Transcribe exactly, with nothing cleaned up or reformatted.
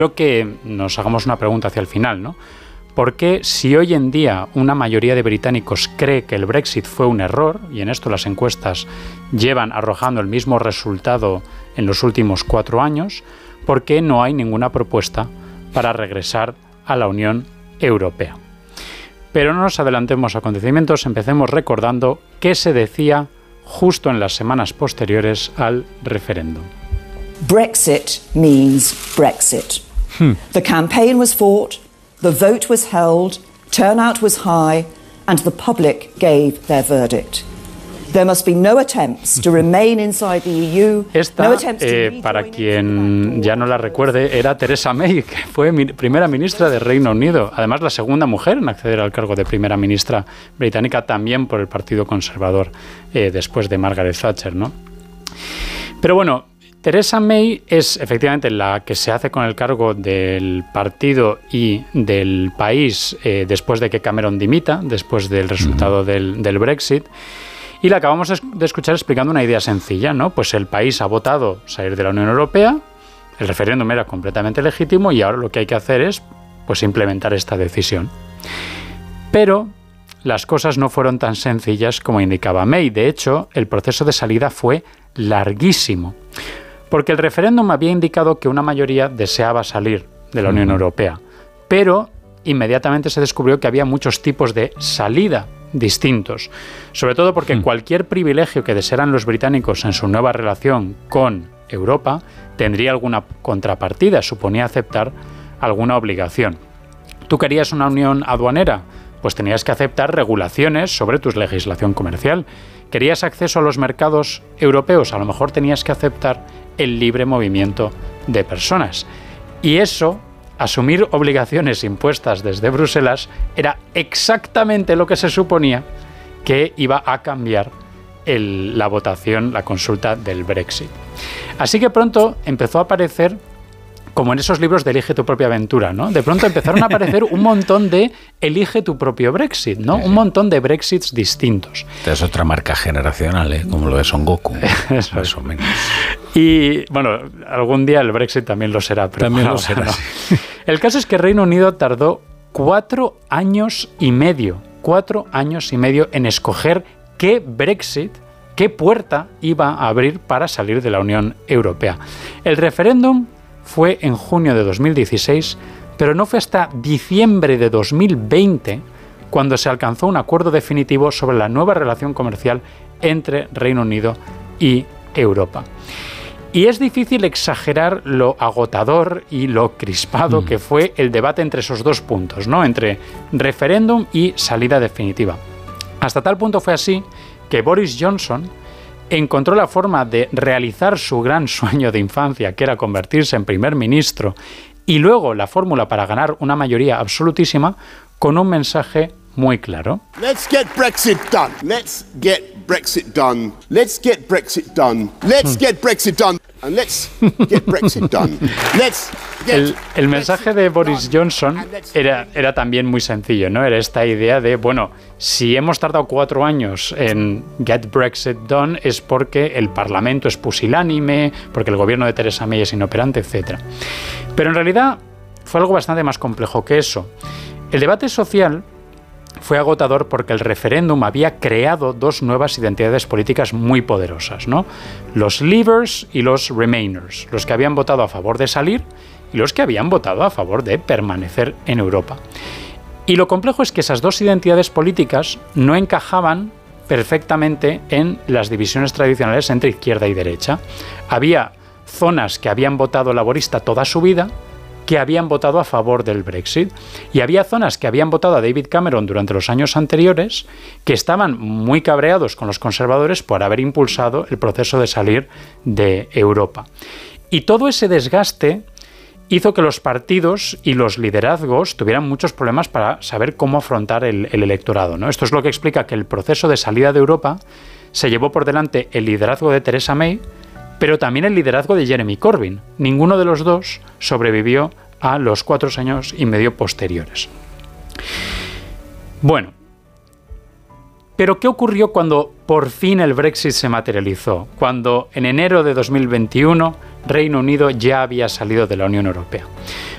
Creo que nos hagamos una pregunta hacia el final, ¿no? ¿Por qué, si hoy en día una mayoría de británicos cree que el Brexit fue un error, y en esto las encuestas llevan arrojando el mismo resultado en los últimos cuatro años, por qué no hay ninguna propuesta para regresar a la Unión Europea? Pero no nos adelantemos a acontecimientos, empecemos recordando qué se decía justo en las semanas posteriores al referéndum. Brexit means Brexit. Hmm. The campaign was fought, the vote was held, turnout was high, and the public gave their verdict. There must be no attempts to remain inside the E U. Esta, no attempts eh, to para quien ya no la recuerde, era Theresa May, que fue mi, primera ministra de Reino Unido. Además, la segunda mujer en acceder al cargo de primera ministra británica, también por el Partido Conservador, eh, después de Margaret Thatcher, ¿no? Pero bueno, Theresa May es efectivamente la que se hace con el cargo del partido y del país eh, después de que Cameron dimita, después del resultado del, del Brexit. Y la acabamos de escuchar explicando una idea sencilla, ¿no? Pues el país ha votado salir de la Unión Europea, el referéndum era completamente legítimo y ahora lo que hay que hacer es pues implementar esta decisión. Pero las cosas no fueron tan sencillas como indicaba May. De hecho, el proceso de salida fue larguísimo, porque el referéndum había indicado que una mayoría deseaba salir de la Unión uh-huh. Europea, pero inmediatamente se descubrió que había muchos tipos de salida distintos, sobre todo porque uh-huh. cualquier privilegio que desearan los británicos en su nueva relación con Europa tendría alguna contrapartida, suponía aceptar alguna obligación. ¿Tú querías una unión aduanera? Pues tenías que aceptar regulaciones sobre tu legislación comercial. ¿Querías acceso a los mercados europeos? A lo mejor tenías que aceptar el libre movimiento de personas. Y eso, asumir obligaciones impuestas desde Bruselas, era exactamente lo que se suponía que iba a cambiar el, la votación, la consulta del Brexit. Así que pronto empezó a aparecer, como en esos libros de Elige tu propia aventura, ¿no? De pronto empezaron a aparecer un montón de Elige tu propio Brexit, ¿no? Sí, sí. Un montón de Brexits distintos. Esta es otra marca generacional, ¿eh? Como lo de Son Goku, Eso más es. o menos. Y, bueno, algún día el Brexit también lo será. Pero también ahora, lo será, ¿no? sí. El caso es que Reino Unido tardó cuatro años y medio, cuatro años y medio en escoger qué Brexit, qué puerta iba a abrir para salir de la Unión Europea. El referéndum fue en junio de dos mil dieciséis, pero no fue hasta diciembre de dos mil veinte cuando se alcanzó un acuerdo definitivo sobre la nueva relación comercial entre Reino Unido y Europa. Y es difícil exagerar lo agotador y lo crispado mm. que fue el debate entre esos dos puntos, ¿no? Entre referéndum y salida definitiva. Hasta tal punto fue así que Boris Johnson encontró la forma de realizar su gran sueño de infancia, que era convertirse en primer ministro, y luego la fórmula para ganar una mayoría absolutísima, con un mensaje muy claro. Let's get Brexit done. Let's get Brexit done. Let's get Brexit done. Let's get Brexit done. And let's get Brexit done. Let's get el, el mensaje de Boris Johnson era, era también muy sencillo, ¿no? Era esta idea de, bueno, si hemos tardado cuatro años en get Brexit done es porque el Parlamento es pusilánime, porque el gobierno de Theresa May es inoperante, etcétera. Pero en realidad fue algo bastante más complejo que eso. El debate social fue agotador porque el referéndum había creado dos nuevas identidades políticas muy poderosas, ¿no? Los Leavers y los Remainers, los que habían votado a favor de salir y los que habían votado a favor de permanecer en Europa. Y lo complejo es que esas dos identidades políticas no encajaban perfectamente en las divisiones tradicionales entre izquierda y derecha. Había zonas que habían votado laborista toda su vida, que habían votado a favor del Brexit, y había zonas que habían votado a David Cameron durante los años anteriores que estaban muy cabreados con los conservadores por haber impulsado el proceso de salir de Europa. Y todo ese desgaste hizo que los partidos y los liderazgos tuvieran muchos problemas para saber cómo afrontar el, el electorado, ¿no? Esto es lo que explica que el proceso de salida de Europa se llevó por delante el liderazgo de Theresa May, pero también el liderazgo de Jeremy Corbyn. Ninguno de los dos sobrevivió a los cuatro años y medio posteriores. Bueno, pero ¿qué ocurrió cuando por fin el Brexit se materializó? Cuando en enero de dos mil veintiuno Reino Unido ya había salido de la Unión Europea.